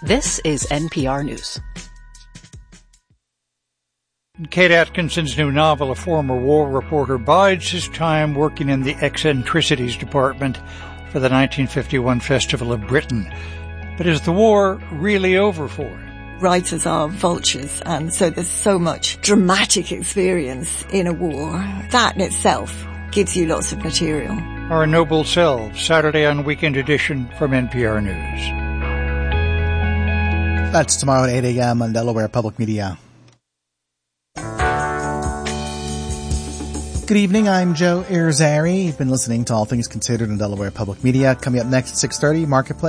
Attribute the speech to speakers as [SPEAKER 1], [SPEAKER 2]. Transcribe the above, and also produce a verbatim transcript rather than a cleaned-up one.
[SPEAKER 1] This is N P R News.
[SPEAKER 2] In Kate Atkinson's new novel, a former war reporter bides his time working in the eccentricities department for the nineteen fifty-one Festival of Britain. But is the war really over for him?
[SPEAKER 3] Writers are vultures, and so there's so much dramatic experience in a war. That in itself gives you lots of material.
[SPEAKER 2] Our Noble Selves, Saturday on Weekend Edition from N P R News.
[SPEAKER 4] That's tomorrow at eight a.m. on Delaware Public Media. Good evening, I'm Joe Irizarry. You've been listening to All Things Considered in Delaware Public Media. Coming up next at six thirty, Marketplace.